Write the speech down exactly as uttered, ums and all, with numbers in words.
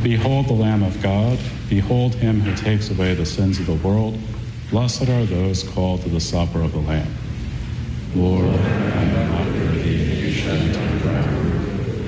Behold the Lamb of God. Behold him who takes away the sins of the world. Blessed are those called to the supper of the Lamb. Lord,